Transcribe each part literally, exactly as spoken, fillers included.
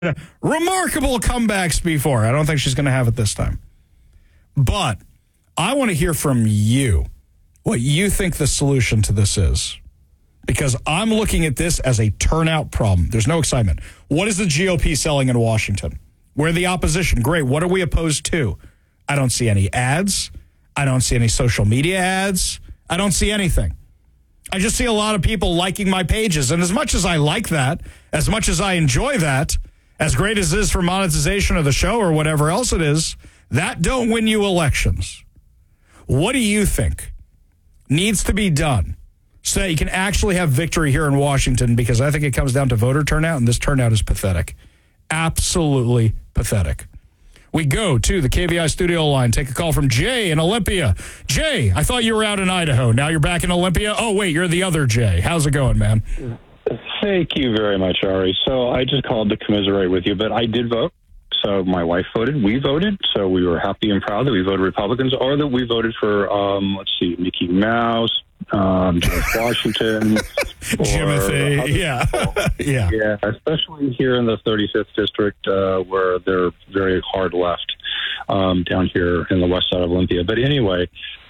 remarkable comebacks before. I don't think she's going to have it this time. But I want to hear from you what you think the solution to this is. Because I'm looking at this as a turnout problem. There's no excitement. What is the G O P selling in Washington? We're the opposition. Great. What are we opposed to? I don't see any ads. I don't see any social media ads. I don't see anything. I just see a lot of people liking my pages. And as much as I like that, as much as I enjoy that, as great as it is for monetization of the show or whatever else it is, that don't win you elections. What do you think needs to be done so that you can actually have victory here in Washington? Because I think it comes down to voter turnout, and this turnout is pathetic. Absolutely pathetic. We go to the K V I studio line, take a call from Jay in Olympia. Jay, I thought you were out in Idaho. Now you're back in Olympia? Oh, wait, you're the other Jay. How's it going, man? Thank you very much, Ari. So I just called to commiserate with you, but I did vote. So my wife voted. We voted. So we were happy and proud that we voted Republicans, or that we voted for, um, let's see, Mickey Mouse, um, George Washington. Jimothy, yeah. yeah. Yeah, especially here in the thirty-fifth District, uh, where they're very hard left um, down here in the west side of Olympia. But anyway,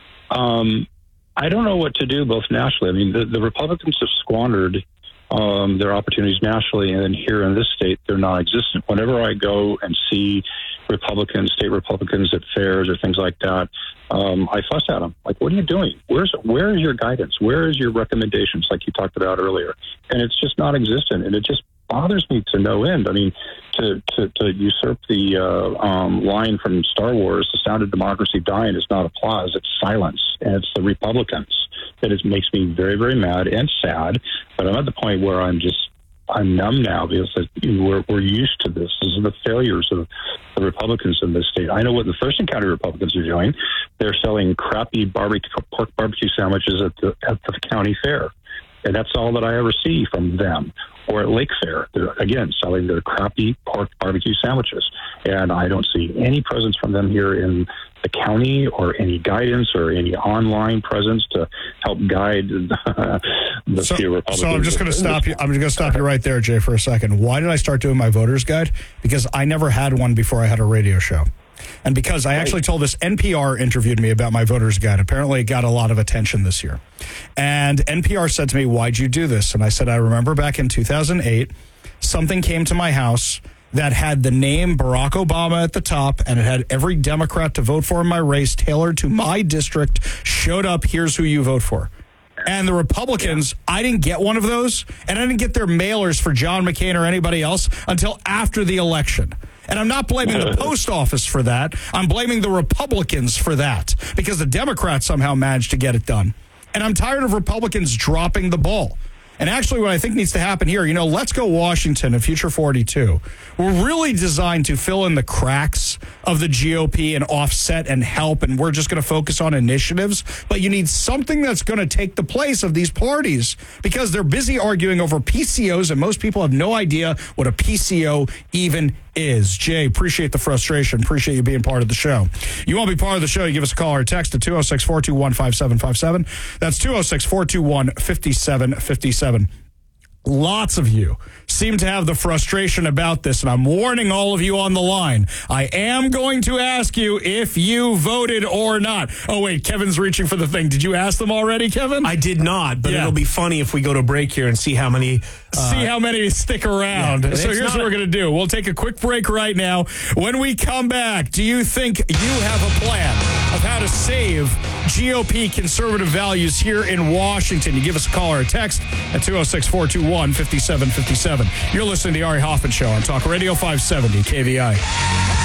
um, I don't know what to do both nationally. I mean, the, the Republicans have squandered Um, their opportunities nationally, and then here in this state, they're non-existent. Whenever I go and see Republicans, state Republicans at fairs or things like that, um, I fuss at them. Like, what are you doing? Where's where is your guidance? Where is your recommendations, like you talked about earlier? And it's just non-existent, and it just bothers me to no end. I mean, to to, to usurp the uh, um, line from Star Wars, "The sound of democracy dying" is not applause; it's silence, and it's the Republicans. That it makes me very, very mad and sad. But I'm at the point where I'm just, I'm numb now because we're, we're used to this. This is the failures of the Republicans in this state. I know what the Thurston County Republicans are doing. They're selling crappy barbecue, pork barbecue sandwiches at the, at the county fair. And that's all that I ever see from them. Or at Lake Fair, they're, again, selling their crappy pork barbecue sandwiches. And I don't see any presence from them here in the county, or any guidance or any online presence to help guide the so, few Republicans. So I'm just going to stop you. I'm just going to stop you right there, Jay, for a second. Why did I start doing my voter's guide? Because I never had one before I had a radio show. And because I actually told this, N P R interviewed me about my voter's guide. Apparently it got a lot of attention this year. And N P R said to me, "Why'd you do this?" And I said, "I remember back in two thousand eight, something came to my house that had the name Barack Obama at the top, and it had every Democrat to vote for in my race tailored to my district, showed up, here's who you vote for." And the Republicans, I didn't get one of those, and I didn't get their mailers for John McCain or anybody else until after the election. And I'm not blaming the post office for that. I'm blaming the Republicans for that, because the Democrats somehow managed to get it done. And I'm tired of Republicans dropping the ball. And actually what I think needs to happen here, you know, Let's Go Washington and Future forty-two, we're really designed to fill in the cracks of the G O P and offset and help, and we're just going to focus on initiatives. But you need something that's going to take the place of these parties, because they're busy arguing over P C Os, and most people have no idea what a P C O even is. Jay, appreciate the frustration. Appreciate you being part of the show. You want to be part of the show, you give us a call or text at two oh six, four two one, five seven five seven. That's two oh six, four two one, five seven five seven. Lots of you seem to have the frustration about this, and I'm warning all of you on the line. I am going to ask you if you voted or not. Oh, wait, Kevin's reaching for the thing. Did you ask them already, Kevin? I did not, but yeah. It'll be funny if we go to break here and see how many... Uh, see how many stick around. Yeah, so here's what we're going to do. We'll take a quick break right now. When we come back, do you think you have a plan of how to save G O P conservative values here in Washington? You give us a call or a text at two oh six, four two one, five seven five seven. You're listening to the Ari Hoffman Show on Talk Radio five seventy K V I.